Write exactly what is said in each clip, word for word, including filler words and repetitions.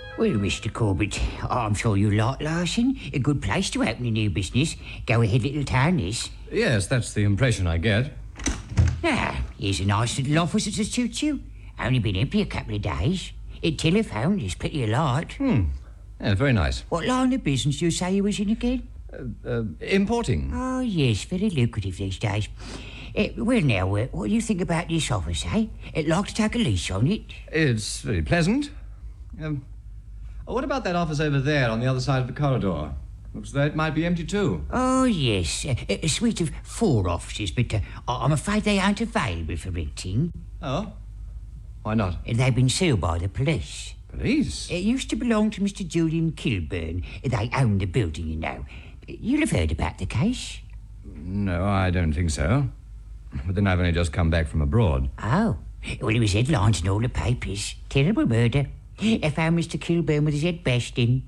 Well, Mister Corbett, I'm sure you like Larson. A good place to open a new business. Go ahead, little town, this. Yes, that's the impression I get. Now, here's a nice little office that suits you. Only been empty a couple of days. It telephoned is pretty alight. Hmm. Yeah, very nice. What line of business do you say you was in again? Uh, uh, importing. Oh, yes, very lucrative these days. Uh, well, now, uh, what do you think about this office, eh? I'd like to take a lease on it. It's very pleasant. Um, what about that office over there on the other side of the corridor? Looks like it might be empty too. Oh, yes, uh, a suite of four offices, but uh, I'm afraid they aren't available for renting. Oh? Why not? Uh, they've been sealed by the police. Police? It used to belong to Mister Julian Kilburn. They own the building, you know. You'll have heard about the case. No, I don't think so. But then I've only just come back from abroad. Oh. Well, it was headlines in all the papers. Terrible murder. I found Mister Kilburn with his head bashed in.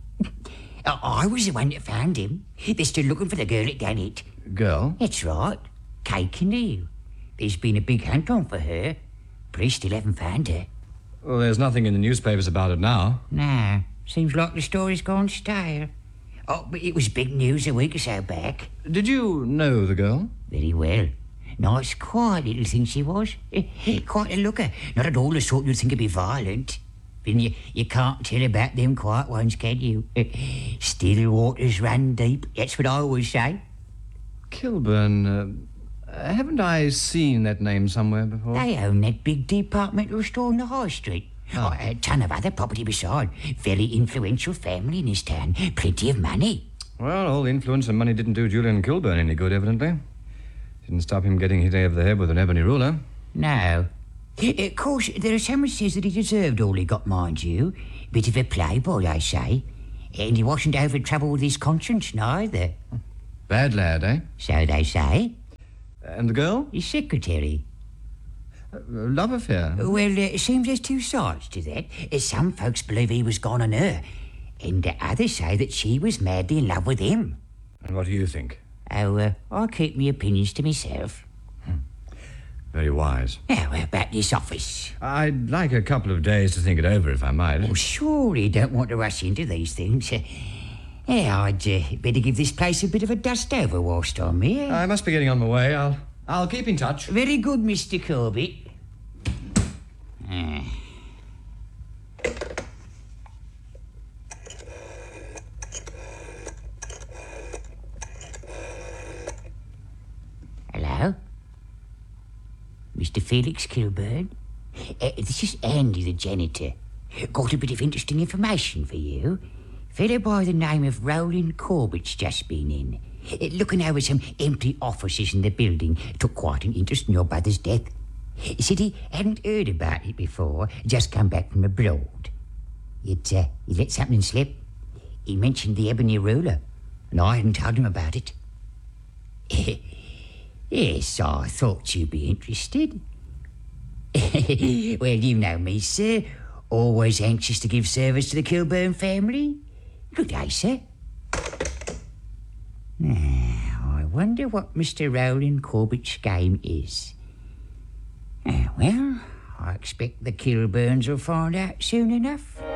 I was the one that found him. They're still looking for the girl that done it. Girl? That's right. Kay Kinneal. There's been a big hunt on for her. Police still haven't found her. Well, there's nothing in the newspapers about it now. No. Seems like the story's gone stale. Oh, but it was big news a week or so back. Did you know the girl? Very well. Nice, quiet little thing she was. Quite a looker. Not at all the sort you'd think would be violent. Then you, you can't tell about them quiet ones, can you? Still waters run deep. That's what I always say. Kilburn, uh, haven't I seen that name somewhere before? They own that big departmental store on the high street. Oh. Oh, a ton of other property beside. Very influential family in this town. Plenty of money. Well, all the influence and money didn't do Julian Kilburn any good, evidently. Didn't stop him getting hit over the head with an ebony ruler. No. Of course, there are some who says that he deserved all he got, mind you. Bit of a playboy, I say. And he wasn't over trouble with his conscience, neither. Bad lad, eh? So they say. And the girl? His secretary. Uh, love affair? Well, uh, it seems there's two sides to that. Uh, some folks believe he was gone on her. And uh, others say that she was madly in love with him. And what do you think? Oh, uh, I keep my opinions to myself. Hmm. Very wise. Now, how about this office? I'd like a couple of days to think it over, if I might. Oh, surely you don't want to rush into these things. Uh, yeah, I'd uh, better give this place a bit of a dust-over whilst I'm here. I must be getting on my way. I'll, I'll keep in touch. Very good, Mister Corbett. Uh. Hello? Mister Felix Kilburn? Uh, this is Andy, the janitor. Got a bit of interesting information for you. Fellow by the name of Roland Corbett's just been in. Uh, looking over some empty offices in the building. Took quite an interest in your brother's death. He said he hadn't heard about it before, just come back from abroad. He'd, uh, he let something slip. He mentioned the ebony ruler, and I hadn't told him about it. Yes, I thought you'd be interested. Well, you know me, sir. Always anxious to give service to the Kilburn family. Good day, sir. Now, I wonder what Mister Roland Corbett's game is. Ah, well, I expect the Kilburns will find out soon enough.